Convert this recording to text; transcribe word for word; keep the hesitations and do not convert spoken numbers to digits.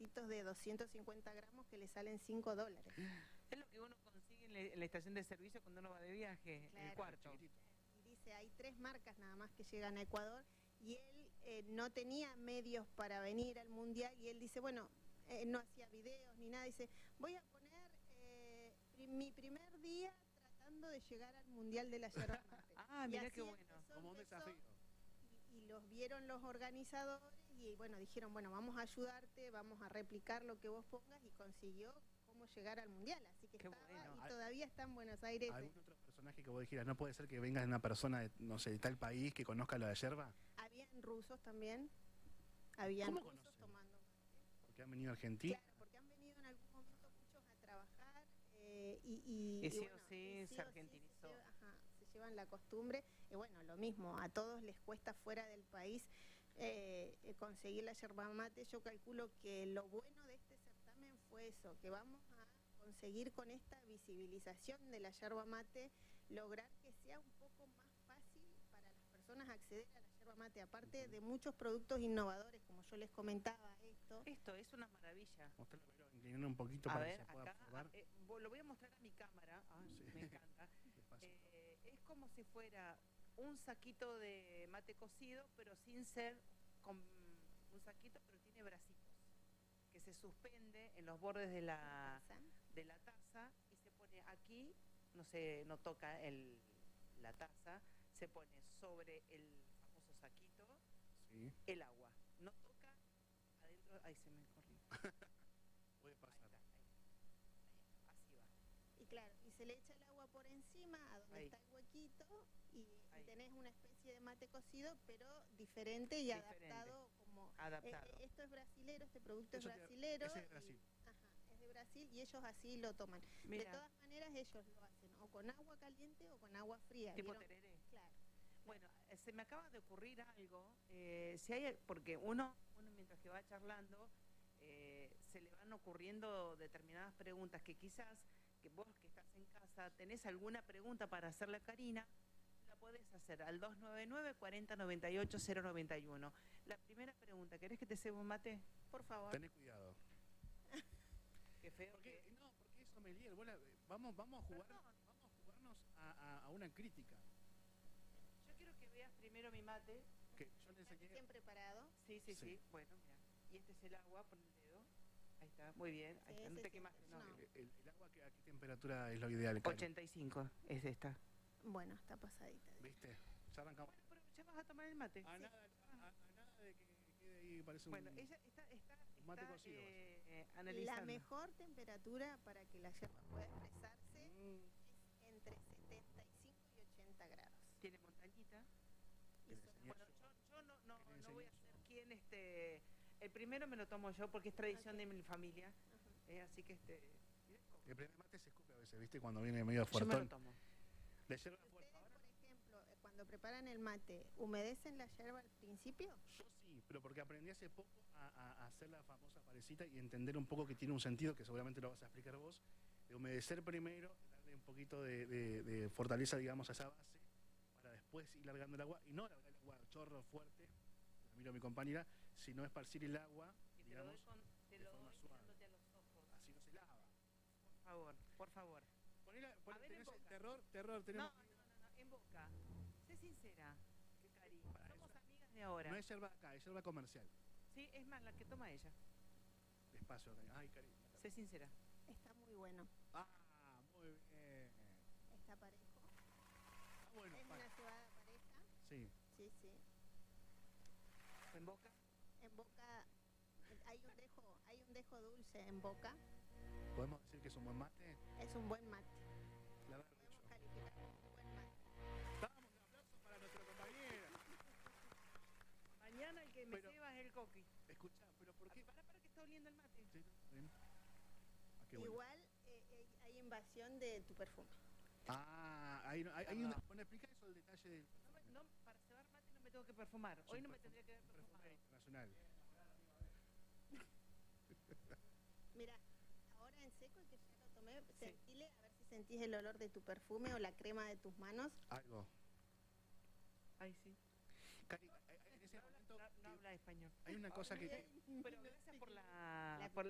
paquetitos de doscientos cincuenta gramos que le salen cinco dólares. Es lo que uno consigue en la, en la estación de servicio cuando uno va de viaje, Claro. el cuarto. Y dice, hay tres marcas nada más que llegan a Ecuador, y él eh, no tenía medios para venir al Mundial, y él dice, bueno, eh, no hacía videos ni nada, dice, voy a poner eh, mi primer día tratando de llegar al Mundial de la yerba mate. Ah, y mirá qué bueno. empezó, Como un empezó, desafío. Y, y los vieron los organizadores y bueno, dijeron, bueno, vamos a ayudarte, vamos a replicar lo que vos pongas, y consiguió cómo llegar al Mundial, así que Qué estaba, bueno. y todavía está en Buenos Aires. ¿Algún otro personaje que vos dijeras, no puede ser que venga una persona de, no sé, de tal país que conozca la yerba? Habían rusos también, habían ¿Cómo rusos conocen? tomando mate. Porque han venido a Argentina. Claro, porque han venido en algún momento muchos a trabajar eh, y, y, Y sí o bueno, sí y se o sí argentinizó. se lleva- ajá, se llevan la costumbre, y bueno, lo mismo, a todos les cuesta fuera del país eh, eh, conseguir la yerba mate. Yo calculo que lo bueno de este certamen fue eso, que vamos a conseguir con esta visibilización de la yerba mate, lograr que sea un poco más fácil para las personas acceder a la yerba mate, aparte de muchos productos innovadores, como yo les comentaba esto. Esto es una maravilla. Mostrarlo, pero inclinando un poquito A para ver, que se pueda acá, observar. eh, vo- lo voy a mostrar a mi cámara. Ah, Sí. me encanta. Despacio. Eh, es como si fuera un saquito de mate cocido, pero sin ser con un saquito, pero tiene bracitos, que se suspende en los bordes de la, de la taza y se pone aquí, no se, no toca el, la taza, se pone sobre el famoso saquito Sí, el agua, no toca adentro, ahí se me corrió. puede Ahí pasar. está, ahí, ahí, así va. Y claro, y se le echa el agua por encima a donde Ahí. está el huequito, y, y Ahí. tenés una especie de mate cocido, pero diferente y Diferente. adaptado como... Adaptado. eh, esto es brasilero, este producto Eso es te- brasilero. ese es de y- Brasil. ajá, es de Brasil, y ellos así lo toman. Mira. De todas maneras, ellos lo hacen o con agua caliente o con agua fría. Tipo ¿vieron? tereré. Claro. Bueno, eh, se me acaba de ocurrir algo, eh, si hay, porque uno, uno mientras que va charlando, eh, se le van ocurriendo determinadas preguntas que quizás, que vos que estás en casa, tenés alguna pregunta para hacerle a Karina, la podés hacer al dos nueve nueve, cuarenta noventa y ocho, cero noventa y uno. La primera pregunta, ¿querés que te ceba un mate? Por favor. Tené cuidado. Qué feo. Porque, que- no, porque es sommelier. Vos la- vamos, vamos a jugar, Perdón. vamos a jugarnos a, a- a una crítica. Yo quiero que veas primero mi mate. Que yo le ¿Está enseñé. bien preparado? Sí, sí, sí, Sí. Bueno, mira. Y este es el agua, pon el dedo. Ahí está, muy bien. Ahí Sí, está. No sí, te sí, quemaste, es no. una- El, el- el agua, que ¿a qué temperatura es lo ideal, Cari? ochenta y cinco es esta. Bueno, está pasadita. ¿Viste? Ya arrancamos. Bueno, pero ya vas a tomar el mate. A nada, a, a nada de que quede ahí, parece Bueno, un... ella está, está, un mate está, cocido. eh, eh, La analizando. mejor temperatura para que la yerba pueda expresarse Mm, es entre setenta y cinco y ochenta grados. Tiene montañita. Y Que le son- enseñé Bueno, yo. yo, yo no, no, Que le no voy a enseñé ser yo. quien este. El primero me lo tomo yo porque es tradición Ok. de mi familia. Ajá. eh, así que este. mirá cómo- El primer mate se escupe a veces, ¿viste? Cuando viene medio Yo me lo fuertón. tomo. La yerba Ustedes, fuerte. Ahora, por ejemplo, eh, cuando preparan el mate, ¿humedecen la yerba al principio? yo sí, pero porque aprendí hace poco a, a- a hacer la famosa parecita y entender un poco que tiene un sentido, que seguramente lo vas a explicar vos, de humedecer primero, darle un poquito de, de- de fortaleza, digamos, a esa base, para después ir largando el agua, y no largar el agua a chorro fuerte, la miro a mi compañera, sino esparcir el agua, Y te lo doy, digamos, con, te de lo forma doy suave. mirándote a los ojos. así no se lava. Por favor, por favor. Ponela, pon- A ver, tenés en boca. terror, terror, No, tenemos... no, no, no, en boca. Sé sincera, Cari. Para Somos eso- amigas de ahora. No es yerba acá, es yerba comercial. Sí, es más, la que toma ella. Despacio, Cari. Ay, Cari. Sé sincera. Está muy bueno. Ah, muy bien. Está parejo. Ah, bueno, Es pa- una cebada pareja. sí. Sí, sí. En boca. En boca eh, hay un dejo, hay un dejo dulce en boca. ¿Podemos decir que es un buen mate? Es un buen mate. La verdad, Podemos yo. calificar como un buen mate. Damos un aplauso para nuestra compañera. Mañana el que me Pero- ceba es el coqui. Escucha, pero ¿por qué? Para, para que está oliendo el mate. Sí, bien. Ah, qué bueno. Igual eh, eh, hay invasión de tu perfume. Ah, hay, hay, hay una... Bueno, explica eso, el detalle del... No me- no, para cebar mate no me tengo que perfumar. Hoy no me tendría que haber perfume perfumado. internacional. Mira, ahora en seco, que ya lo tomé, Sí. sentile a ver si sentís el olor de tu perfume o la crema de tus manos. Algo. Ay, sí. Cari, en ese No habla, momento no- no que- habla español. hay una cosa que... Pero gracias por la,